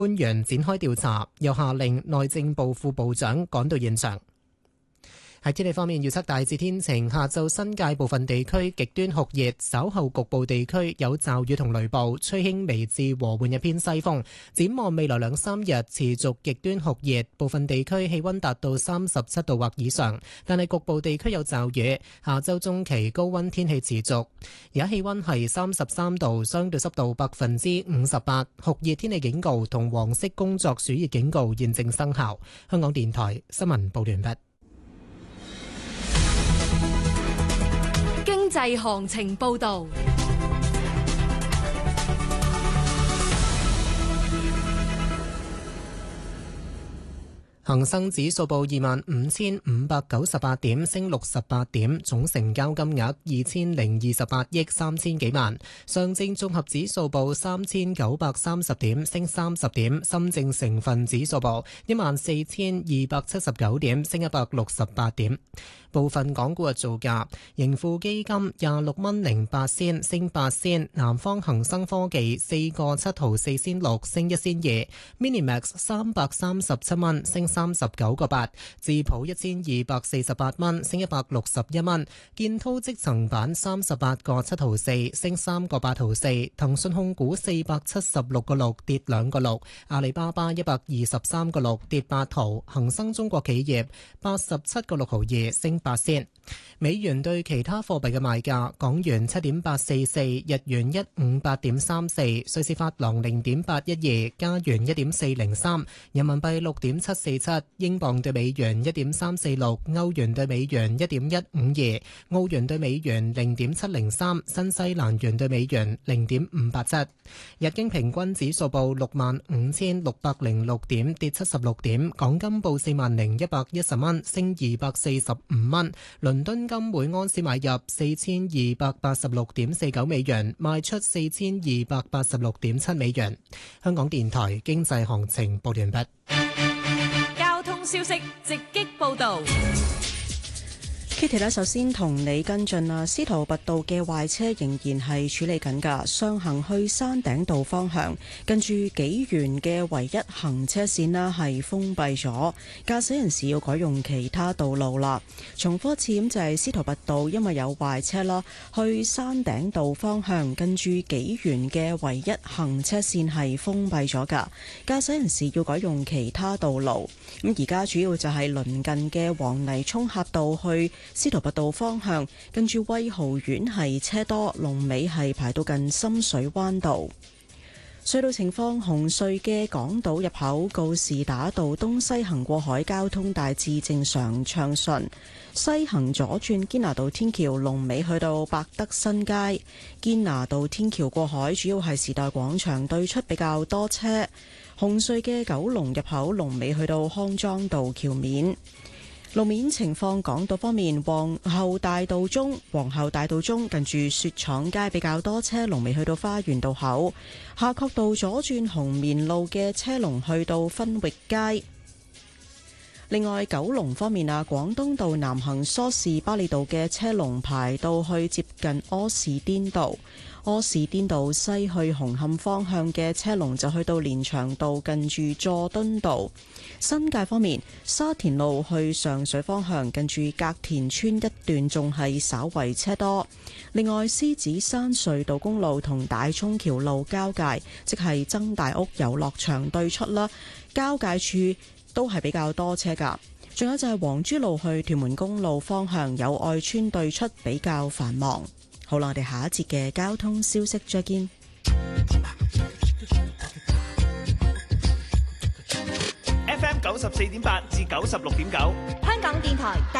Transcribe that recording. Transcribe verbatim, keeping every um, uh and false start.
官員展開調查，又下令內政部副部長趕到現場。喺天氣方面，預測大致天晴，下晝新界部分地區極端酷熱，稍後局部地區有驟雨同雷暴，吹輕微至和緩一偏西風。展望未來兩三日持續極端酷熱，部分地區氣溫達到三十七度或以上，但係局部地區有驟雨。下週中期高溫天氣持續，而家氣溫係三十三度，相對濕度百分之五十八，酷熱天氣警告同黃色工作暑熱警告現正生效。香港電台新聞報道完畢。 經濟行情報道。 恒生指數報二萬五千五百九十八點，升六十八點，總成交金額二千零二十八億三千幾萬。上證綜合指數報三千九百三十點，升三十點。深證成分指數報一萬四千二百七十九點，升一百六十八點。部分港股嘅造價，盈富基金廿六蚊零八仙，升八仙；南方恒生科技四個七毫四仙六，升一仙二；Minimax 三百三十七蚊，升三十九個八；智普一千二百四十八蚊，升一百六十一蚊；建滔積層板三十八個七毫四，升三個八毫四；騰訊控股四百七十六個六，跌兩個六；阿里巴巴一百二十三個六，跌八毫；恒生中國企業八十七個六毫二，升八仙。美元對其他貨幣嘅賣價：港元七點八四四，日元一五八點三四，瑞士法郎零點八一二，加元一點四零三，人民幣六點七四七，英鎊對美元一點三四六，歐元對美元一點一五二，澳元對美元零點七零三，新西蘭元對美元零點五八七。日經平均指數報六萬五千六百零六點，跌七十六點。港金報四萬零一百一十蚊，升二百四十五蚊。倫敦金每盎司買入四千二百八十六點四九美元，賣出四千二百八十六點七美元。香港電台經濟行情報完畢。 交通消息直擊報道。 Kitty 咧，首先同你跟進啊，司徒拔道嘅壞車仍然係處理緊㗎，上行去山頂道方向，近住紀元嘅唯一行車線啦係封閉咗，駕駛人士要改用其他道路啦。重複一次咁就係司徒拔道，因為有壞車啦，去山頂道方向，近住紀元嘅唯一行車線係封閉咗㗎，駕駛人士要改用其他道路。咁而家主要就係鄰近嘅黃泥涌峽道去司徒拔道方向，跟住威豪苑係車多，龍尾係排到近深水灣道。隧道情況：紅隧嘅港島入口告士打道東西行過海交通大致正常暢順，西行左轉堅拿道天橋龍尾去到百德新街，堅拿道天橋過海主要係時代廣場對出比較多車。紅隧嘅九龍入口龍尾去到康莊道橋面。路面情況，港島方面，皇后大道中、皇后大道中近住雪廠街比較多車，龍尾去到花園道口。夏慤道左轉紅棉路嘅車龍去到分域街。另外，九龍方面啊，廣東道南行梳士巴利道嘅車龍排到去接近柯士甸道，柯士甸道西去紅磡方向嘅車龍就去到連翔道近住佐敦道。新界方面，沙田路去上水方向近住隔田村一段仲係稍為車多。另外，獅子山隧道公路同大涌橋路交界，即係曾大屋遊樂場對出啦，交界處都係比較多車㗎。仲有就係黃珠路去屯門公路方向友愛村對出比較繁忙。好啦，我哋下一節嘅交通消息再見。 F M 九十四點八至九十六點九， 香港電台。